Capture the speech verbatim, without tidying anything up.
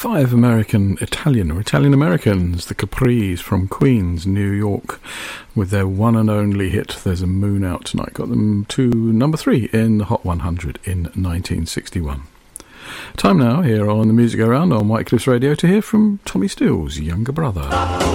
Five American Italian or Italian Americans, the Capris from Queens, New York, with their one and only hit There's a Moon Out Tonight, got them to number three in the Hot one hundred in nineteen sixty-one. Time now here on the Music Go Round on White Cliffs Radio to hear from Tommy Steele's younger brother.